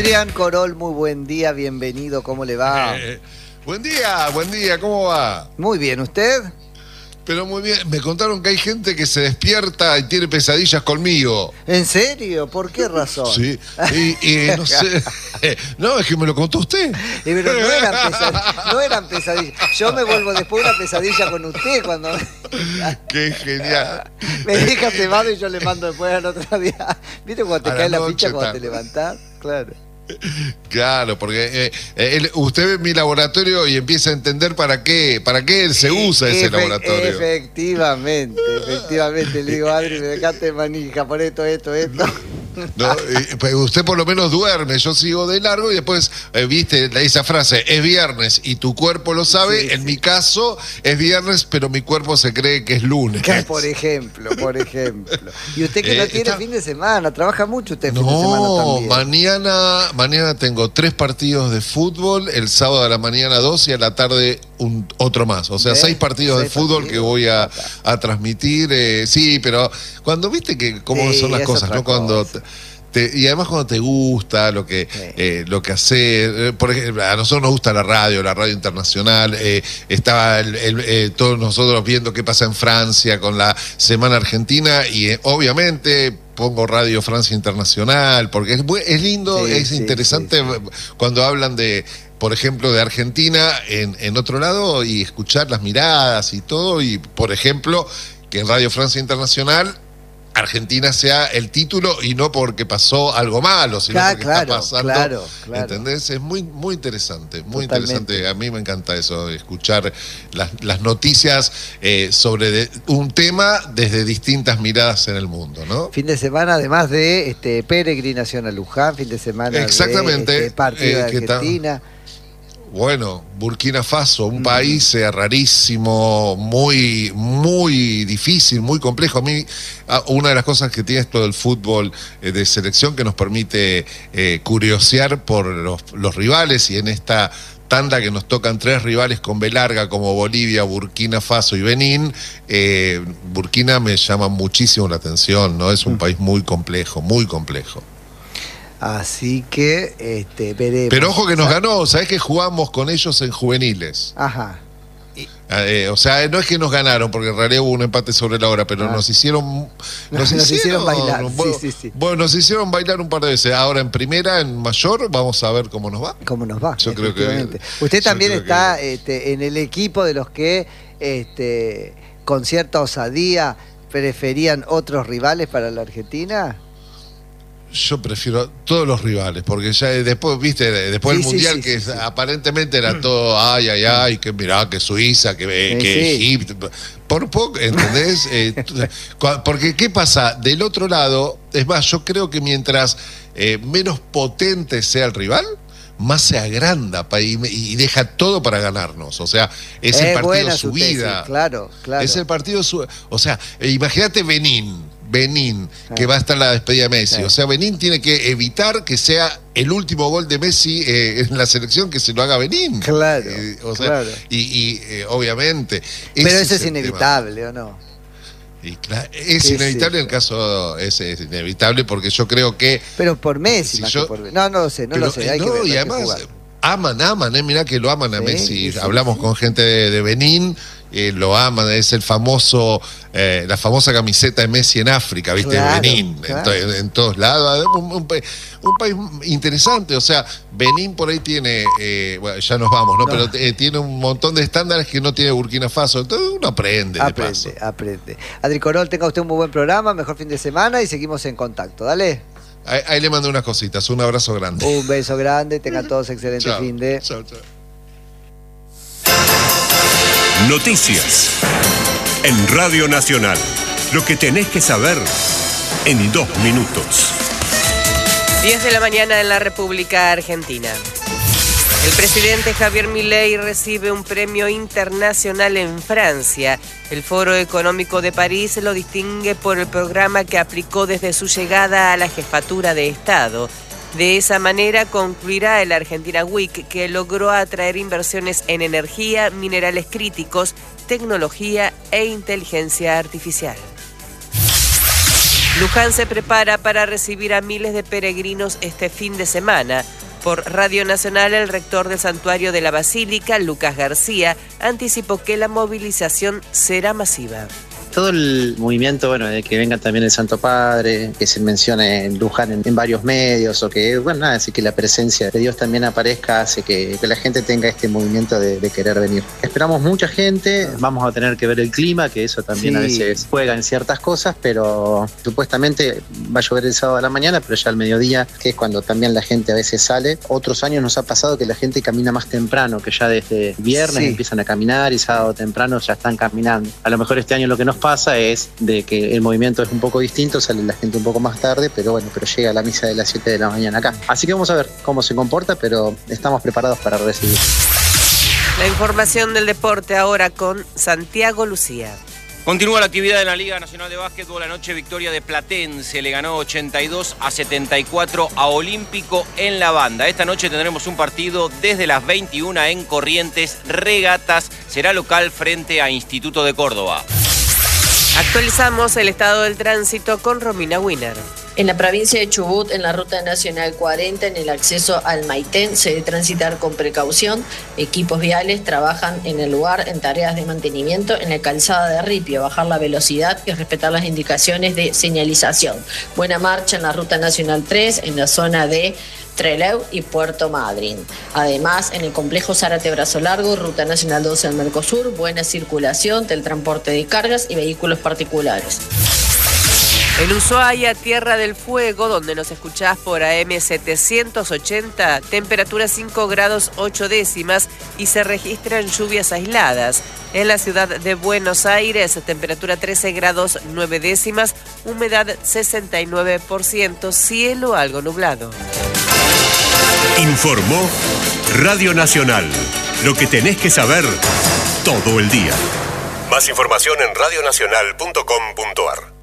Adrián Corol, muy buen día, bienvenido, ¿cómo le va? Buen día, ¿cómo va? Muy bien, ¿usted? Pero muy bien, me contaron que hay gente que se despierta y tiene pesadillas conmigo. ¿En serio? ¿Por qué razón? Sí, y no sé, no, es que me lo contó usted. Pero no eran pesadillas, yo me vuelvo después una pesadilla con usted cuando... Qué genial. Me deja cebado y yo le mando después al otro día. ¿Viste cuando te cae la ficha cuando te levantás? Claro. Claro, porque usted ve mi laboratorio y empieza a entender para qué se usa ese laboratorio. Efectivamente. Le digo, Adri, me dejaste manija por esto. No, pues usted por lo menos duerme, yo sigo de largo y después, viste, esa frase, es viernes y tu cuerpo lo sabe, sí. En mi caso es viernes, pero mi cuerpo se cree que es lunes. Por ejemplo. Y usted que no tiene fin de semana, trabaja mucho usted fin de semana también. No, mañana tengo 3 partidos de fútbol, el sábado a la mañana 2 y a la tarde otro más. O sea, 6 partidos de fútbol que voy a transmitir. Sí, pero cuando viste que cómo son las cosas, ¿no? Cuando y además cuando te gusta lo que haces, por ejemplo, a nosotros nos gusta la radio internacional, estaba todos nosotros viendo qué pasa en Francia con la Semana Argentina y obviamente pongo Radio Francia Internacional porque es lindo, es interesante cuando hablan de, por ejemplo, de Argentina en otro lado y escuchar las miradas y todo, y por ejemplo que en Radio Francia Internacional Argentina sea el título y no porque pasó algo malo, sino porque está pasando. Claro. ¿Entendés? Es muy interesante, muy interesante. A mí me encanta eso, escuchar las noticias sobre un tema desde distintas miradas en el mundo, ¿no? Fin de semana, además de peregrinación a Luján, fin de semana de partido de Argentina. Bueno, Burkina Faso, un país rarísimo, muy difícil, muy complejo. A mí, una de las cosas que tiene esto del fútbol de selección que nos permite curiosear por los rivales, y en esta tanda que nos tocan 3 rivales con B larga como Bolivia, Burkina Faso y Benín, Burkina me llama muchísimo la atención, ¿no? Es un país muy complejo. Así que veremos. Pero ojo que nos ganó, ¿sabés que jugamos con ellos en juveniles? Ajá. O sea, no es que nos ganaron, porque en realidad hubo un empate sobre la hora, pero nos hicieron bailar. Sí. Bueno, nos hicieron bailar un par de veces. Ahora en primera, en mayor, vamos a ver cómo nos va. Yo creo que usted también está en el equipo de los que con cierta osadía preferían otros rivales para la Argentina. Yo prefiero todos los rivales, porque ya después, viste, después del Mundial, aparentemente era todo, ay, que mirá, que Suiza, que Egipto, por poco, ¿entendés? Porque, ¿qué pasa? Del otro lado, es más, yo creo que mientras menos potente sea el rival, más se agranda y deja todo para ganarnos. O sea, es el partido de su vida. Sí, claro. Es el partido de su... O sea, imagínate Benín, que va a estar la despedida de Messi. O sea, Benín tiene que evitar que sea el último gol de Messi en la selección, que se lo haga Benín. Claro. Y obviamente... Pero eso es inevitable, ¿o no? Y claro, es inevitable en el caso, es inevitable porque yo creo que... Pero por Messi, no lo sé, hay que ver, y además aman, mirá que lo aman a Messi. Hablamos con gente de Benín, lo aman, es el famoso, la famosa camiseta de Messi en África, ¿viste? Claro, Benín, en todos lados. Un país interesante, o sea, Benín por ahí tiene, bueno, ya nos vamos, ¿no? Pero tiene un montón de estándares que no tiene Burkina Faso, entonces uno aprende. Adri Corol, tenga usted un muy buen programa, mejor fin de semana y seguimos en contacto, dale. Ahí le mando unas cositas, un abrazo grande. Un beso grande, tengan todos excelente fin de... Chao. Noticias en Radio Nacional. Lo que tenés que saber en 2 minutos. 10 de la mañana en la República Argentina. El presidente Javier Milei recibe un premio internacional en Francia. El Foro Económico de París lo distingue por el programa que aplicó desde su llegada a la jefatura de Estado. De esa manera concluirá el Argentina Week, que logró atraer inversiones en energía, minerales críticos, tecnología e inteligencia artificial. Luján se prepara para recibir a miles de peregrinos este fin de semana. Por Radio Nacional, el rector del Santuario de la Basílica, Lucas García, anticipó que la movilización será masiva. Todo el movimiento, de que venga también el Santo Padre, que se mencione en Luján en varios medios, o que, así que la presencia de Dios también aparezca, hace que la gente tenga este movimiento de querer venir. Esperamos mucha gente, vamos a tener que ver el clima, que eso también a veces juega en ciertas cosas, pero supuestamente va a llover el sábado a la mañana, pero ya al mediodía, que es cuando también la gente a veces sale. Otros años nos ha pasado que la gente camina más temprano, que ya desde viernes empiezan a caminar y sábado temprano ya están caminando. A lo mejor este año lo que nos pasa es de que el movimiento es un poco distinto, sale la gente un poco más tarde, pero llega a la misa de las 7 de la mañana acá. Así que vamos a ver cómo se comporta, pero estamos preparados para recibir. La información del deporte ahora con Santiago Lucía. Continúa la actividad de la Liga Nacional de Básquetbol. Anoche victoria de Platense, le ganó 82-74 a Olímpico en La Banda. Esta noche tendremos un partido desde las 21 en Corrientes. Regatas será local frente a Instituto de Córdoba. Actualizamos el estado del tránsito con Romina Wiener. En la provincia de Chubut, en la Ruta Nacional 40, en el acceso al Maitén, se debe transitar con precaución. Equipos viales trabajan en el lugar en tareas de mantenimiento en la calzada de Ripio, bajar la velocidad y respetar las indicaciones de señalización. Buena marcha en la Ruta Nacional 3, en la zona de Trelew y Puerto Madryn. Además, en el complejo Zárate Brazo Largo, Ruta Nacional 12 al Mercosur, buena circulación del transporte de cargas y vehículos particulares. En Ushuaia, Tierra del Fuego, donde nos escuchás por AM 780, temperatura 5 grados 8 décimas y se registran lluvias aisladas. En la ciudad de Buenos Aires, temperatura 13 grados 9 décimas, humedad 69%, cielo algo nublado. Informó Radio Nacional. Lo que tenés que saber todo el día. Más información en radionacional.com.ar.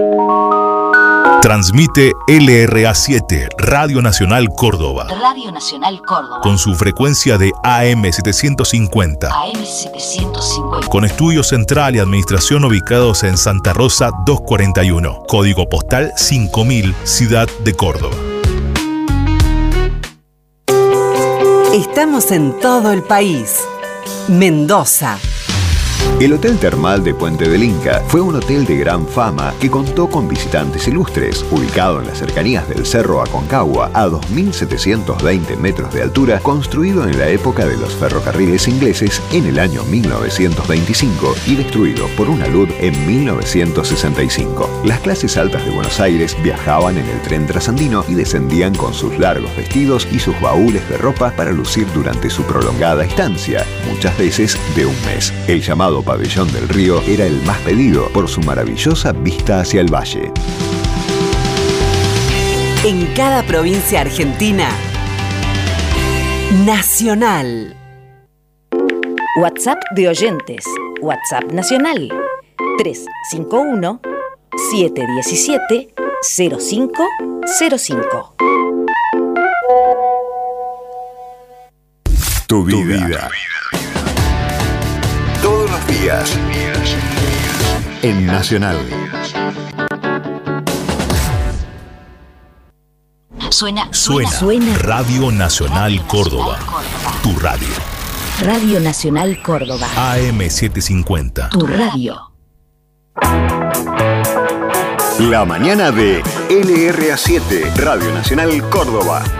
Transmite LRA7, Radio Nacional Córdoba. Radio Nacional Córdoba. Con su frecuencia de AM750. AM750. Con estudio central y administración ubicados en Santa Rosa 241. Código postal 5000, Ciudad de Córdoba. Estamos en todo el país. Mendoza. El Hotel Termal de Puente del Inca fue un hotel de gran fama que contó con visitantes ilustres, ubicado en las cercanías del Cerro Aconcagua, a 2.720 metros de altura, construido en la época de los ferrocarriles ingleses en el año 1925 y destruido por una alud en 1965. Las clases altas de Buenos Aires viajaban en el tren trasandino y descendían con sus largos vestidos y sus baúles de ropa para lucir durante su prolongada estancia, muchas veces de un mes. El llamado Pabellón del Río era el más pedido por su maravillosa vista hacia el valle. En cada provincia argentina, Nacional. WhatsApp de oyentes. WhatsApp nacional. 351-717-0505. Tu vida. Todos los días. En Nacional. Suena. Radio Nacional Córdoba. Tu radio. Radio Nacional Córdoba. AM750. Tu radio. La mañana de LRA7, Radio Nacional Córdoba.